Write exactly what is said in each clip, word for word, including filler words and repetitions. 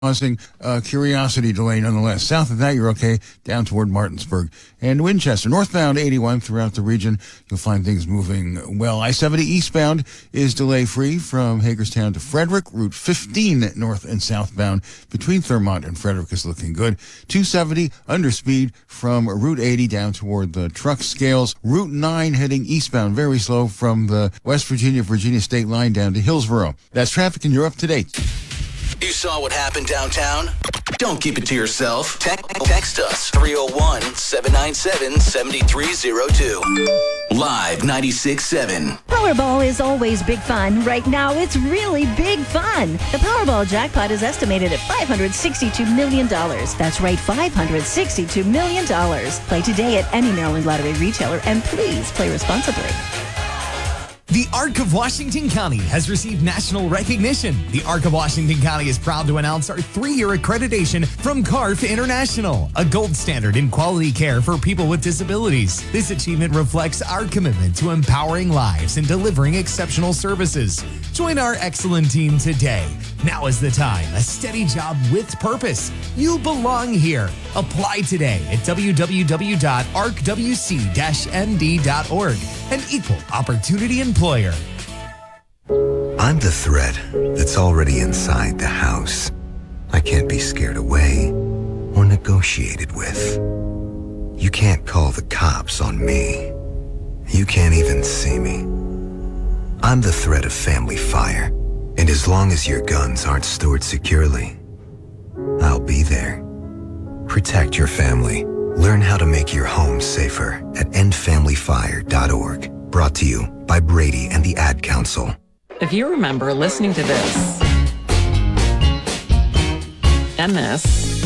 causing a curiosity delay nonetheless. South of that, you're okay down toward Martinsburg and Winchester. Northbound eighty-one throughout the region, you'll find things moving well. I seventy eastbound is delay-free from Hagerstown to Frederick. Route fifteen north and southbound between Thurmont and Frederick is looking good. two seventy under speed from Route eighty down toward the truck scales. Route nine heading eastbound, very slow from the West Virginia-Virginia state line down to Hillsborough. That's traffic and you're up to date. You saw what happened downtown? Don't keep it to yourself. Te- text us three oh one, seven nine seven, seven three oh two. Live ninety-six point seven. Powerball is always big fun. Right now, it's really big fun. The Powerball jackpot is estimated at five hundred sixty-two million dollars. That's right, five hundred sixty-two million dollars. Play today at any Maryland Lottery retailer, and please play responsibly. The Arc of Washington County has received national recognition. The Arc of Washington County is proud to announce our three-year accreditation from C A R F International, a gold standard in quality care for people with disabilities. This achievement reflects our commitment to empowering lives and delivering exceptional services. Join our excellent team today. Now is the time. A steady job with purpose. You belong here. Apply today at w w w dot arc w c dash n d dot org. An equal opportunity employer. I'm the threat that's already inside the house. I can't be scared away or negotiated with. You can't call the cops on me. You can't even see me. I'm the threat of family fire, and as long as your guns aren't stored securely, I'll be there. Protect your family. Learn how to make your home safer at end family fire dot org. Brought to you by Brady and the Ad Council. If you remember listening to this, and this,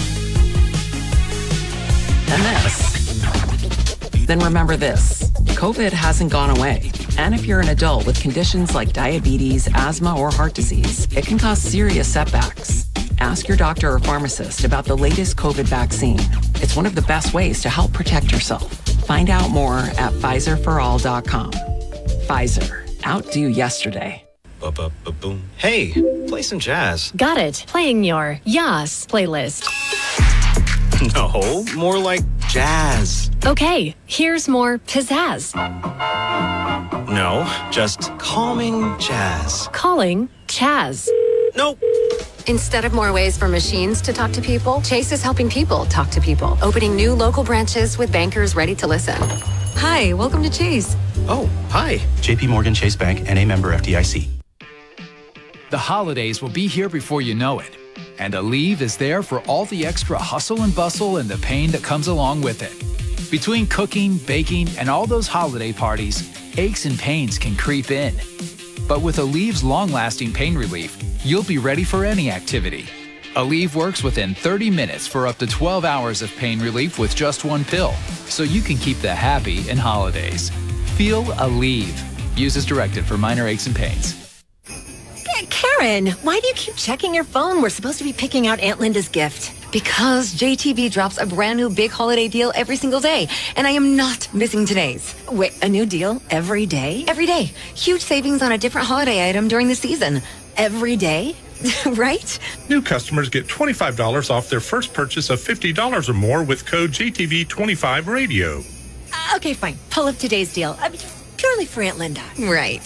and this, then remember this. COVID hasn't gone away. And if you're an adult with conditions like diabetes, asthma, or heart disease, it can cause serious setbacks. Ask your doctor or pharmacist about the latest COVID vaccine. It's one of the best ways to help protect yourself. Find out more at Pfizer for all dot com. Pfizer. Outdo yesterday. Ba-ba-ba-boom. Hey, play some jazz. Got it. Playing your Yas playlist. No, more like jazz. Okay, here's more pizzazz. No, just calming jazz. Calling Chaz. Nope. Instead of more ways for machines to talk to people, Chase is helping people talk to people, opening new local branches with bankers ready to listen. Hi, welcome to Chase. Oh, hi. J P Morgan Chase Bank, N A member F D I C. The holidays will be here before you know it. And Aleve is there for all the extra hustle and bustle and the pain that comes along with it. Between cooking, baking, and all those holiday parties, aches and pains can creep in. But with Aleve's long-lasting pain relief, you'll be ready for any activity. Aleve works within thirty minutes for up to twelve hours of pain relief with just one pill, so you can keep the happy in holidays. Feel Aleve. Use as directed for minor aches and pains. Karen, why do you keep checking your phone? We're supposed to be picking out Aunt Linda's gift. Because J T B drops a brand new big holiday deal every single day, and I am not missing today's. Wait, a new deal every day? Every day. Huge savings on a different holiday item during the season. Every day? Right? New customers get twenty-five dollars off their first purchase of fifty dollars or more with code J T V twenty-five radio. Uh, okay, fine. Pull up today's deal. I mean, purely for Aunt Linda. Right.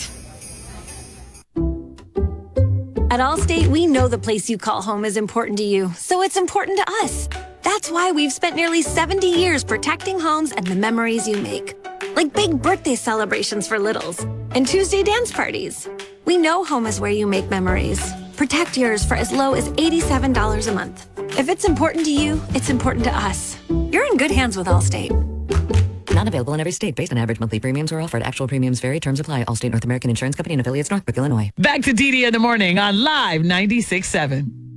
At Allstate, we know the place you call home is important to you, so it's important to us. That's why we've spent nearly seventy years protecting homes and the memories you make. Like big birthday celebrations for littles and Tuesday dance parties. We know home is where you make memories. Protect yours for as low as eighty-seven dollars a month. If it's important to you, it's important to us. You're in good hands with Allstate. Not available in every state based on average monthly premiums or offered. Actual premiums vary. Terms apply. Allstate North American Insurance Company and affiliates, Northbrook, Illinois. Back to D D in the morning on Live ninety-six point seven.